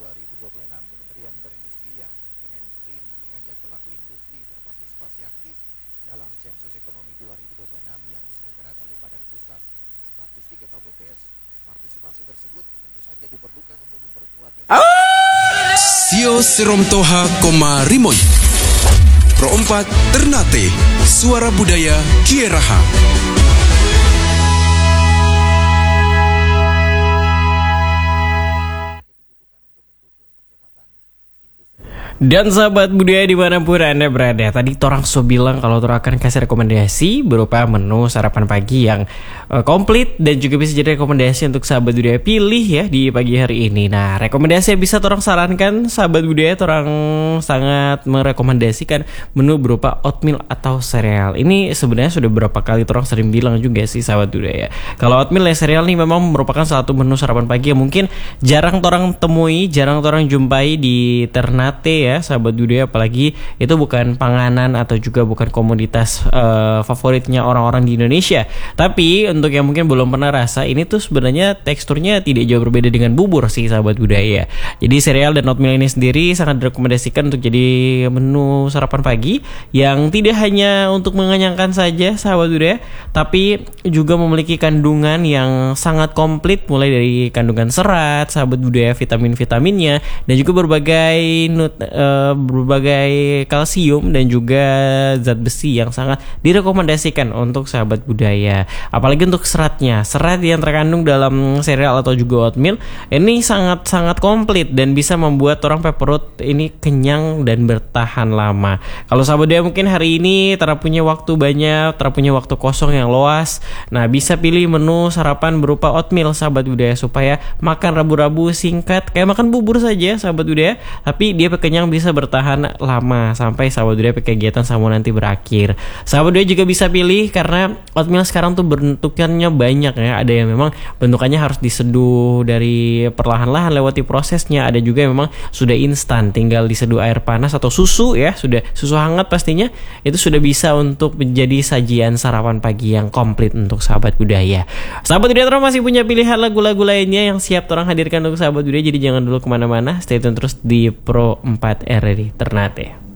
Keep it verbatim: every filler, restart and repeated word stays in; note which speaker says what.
Speaker 1: dua ribu dua puluh enam. Kementerian Perindustrian Kemenperin mengajak pelaku industri berpartisipasi aktif dalam sensus ekonomi dua ribu dua puluh enam yang diselenggarakan oleh Badan Pusat Statistik atau B P S. Partisipasi tersebut tentu saja diperlukan untuk memperkuat yang
Speaker 2: Sio Seromtoha Koma Rimoy Pro empat Ternate Suara Budaya Kieraha.
Speaker 3: Dan sahabat budaya dimanapun Anda berada, tadi Torang so bilang kalau Torang akan kasih rekomendasi berupa menu sarapan pagi yang uh, komplit dan juga bisa jadi rekomendasi untuk sahabat budaya pilih ya di pagi hari ini. Nah, rekomendasi yang bisa Torang sarankan sahabat budaya, Torang sangat merekomendasikan menu berupa oatmeal atau sereal. Ini sebenarnya sudah berapa kali Torang sering bilang juga sih sahabat budaya. Kalau oatmeal dan sereal ini memang merupakan satu menu sarapan pagi yang mungkin jarang Torang temui, jarang Torang jumpai di Ternate ya. Ya, sahabat budaya, apalagi itu bukan panganan atau juga bukan komoditas uh, favoritnya orang-orang di Indonesia. Tapi untuk yang mungkin belum pernah rasa, ini tuh sebenarnya teksturnya tidak jauh berbeda dengan bubur sih sahabat budaya. Jadi sereal dan oatmeal ini sendiri sangat direkomendasikan untuk jadi menu sarapan pagi yang tidak hanya untuk mengenyangkan saja sahabat budaya, tapi juga memiliki kandungan yang sangat komplit, mulai dari kandungan serat, sahabat budaya, vitamin-vitaminnya, dan juga berbagai nut Uh, berbagai kalsium dan juga zat besi yang sangat direkomendasikan untuk sahabat budaya. Apalagi untuk seratnya, serat yang terkandung dalam sereal atau juga oatmeal ini sangat-sangat komplit dan bisa membuat orang perut ini kenyang dan bertahan lama. Kalau sahabat budaya mungkin hari ini Tara punya waktu banyak, Tara punya waktu kosong yang luas, nah bisa pilih menu sarapan berupa oatmeal sahabat budaya, supaya makan rabu-rabu singkat kayak makan bubur saja sahabat budaya, tapi dia kenyang, bisa bertahan lama sampai sahabat budaya kegiatan sama nanti berakhir. Sahabat budaya juga bisa pilih karena oatmeal sekarang tuh bentukannya banyak ya. Ada yang memang bentukannya harus diseduh dari perlahan-lahan lewati prosesnya. Ada juga yang memang sudah instan, tinggal diseduh air panas atau susu ya, sudah susu hangat pastinya. Itu sudah bisa untuk menjadi sajian sarapan pagi yang komplit untuk sahabat budaya. Sahabat budaya terus masih punya pilihan lagu-lagu lainnya yang siap orang hadirkan untuk sahabat budaya. Jadi jangan dulu kemana-mana, stay tune terus di Pro empat R R I Ternate.